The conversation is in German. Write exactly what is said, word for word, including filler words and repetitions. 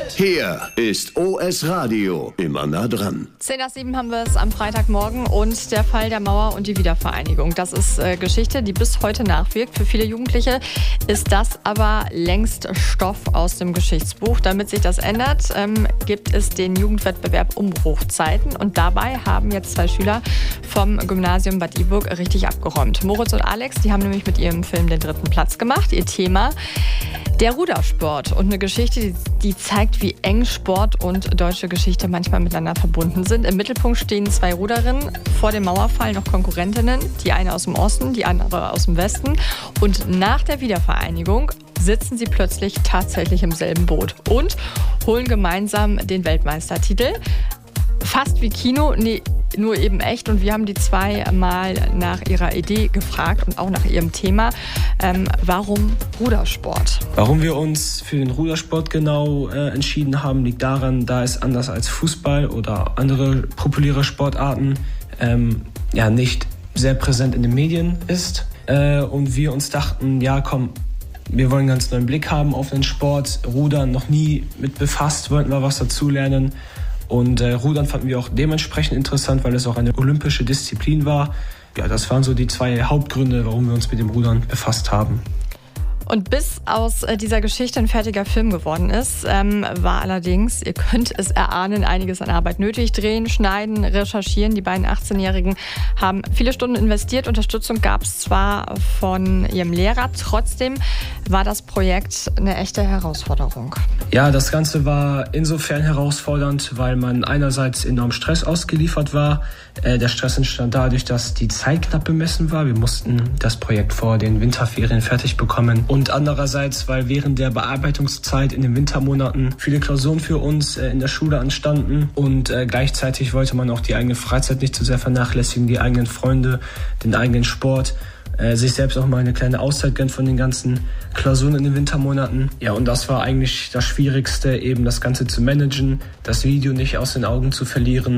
Hier ist O S Radio, immer nah dran. zehn nach sieben haben wir es am Freitagmorgen und der Fall der Mauer und die Wiedervereinigung. Das ist äh, Geschichte, die bis heute nachwirkt. Für viele Jugendliche ist das aber längst Stoff aus dem Geschichtsbuch. Damit sich das ändert, ähm, gibt es den Jugendwettbewerb Umbruchzeiten. Und dabei haben jetzt zwei Schüler vom Gymnasium Bad Iburg richtig abgeräumt. Moritz und Alex, die haben nämlich mit ihrem Film den dritten Platz gemacht. Ihr Thema: der Rudersport. Und eine Geschichte, die, die zeigt, wie eng Sport und deutsche Geschichte manchmal miteinander verbunden sind. Im Mittelpunkt stehen zwei Ruderinnen, vor dem Mauerfall noch Konkurrentinnen, die eine aus dem Osten, die andere aus dem Westen. Und nach der Wiedervereinigung sitzen sie plötzlich tatsächlich im selben Boot und holen gemeinsam den Weltmeistertitel. Fast wie Kino, nee, nur eben echt. Und wir haben die zwei mal nach ihrer Idee gefragt und auch nach ihrem Thema. Ähm, warum Rudersport? Warum wir uns für den Rudersport genau äh, entschieden haben, liegt daran, da es anders als Fußball oder andere populäre Sportarten ähm, ja nicht sehr präsent in den Medien ist. Äh, und wir uns dachten, ja komm, wir wollen einen ganz neuen Blick haben auf den Sport. Rudern noch nie mit befasst, wollten wir was dazulernen. Und äh, Rudern fanden wir auch dementsprechend interessant, weil es auch eine olympische Disziplin war. Ja, das waren so die zwei Hauptgründe, warum wir uns mit dem Rudern befasst haben. Und bis aus dieser Geschichte ein fertiger Film geworden ist, ähm, war allerdings, ihr könnt es erahnen, einiges an Arbeit nötig. Drehen, schneiden, recherchieren. Die beiden achtzehnjährigen haben viele Stunden investiert. Unterstützung gab es zwar von ihrem Lehrer, trotzdem war das Projekt eine echte Herausforderung. Ja, das Ganze war insofern herausfordernd, weil man einerseits enorm Stress ausgeliefert war. Äh, der Stress entstand dadurch, dass die Zeit knapp bemessen war. Wir mussten das Projekt vor den Winterferien fertig bekommen. Und andererseits, weil während der Bearbeitungszeit in den Wintermonaten viele Klausuren für uns äh, in der Schule anstanden. Und äh, gleichzeitig wollte man auch die eigene Freizeit nicht zu sehr vernachlässigen, die eigenen Freunde, den eigenen Sport. Äh, sich selbst auch mal eine kleine Auszeit gönnt von den ganzen Klausuren in den Wintermonaten. Ja, und das war eigentlich das Schwierigste, eben das Ganze zu managen, das Video nicht aus den Augen zu verlieren.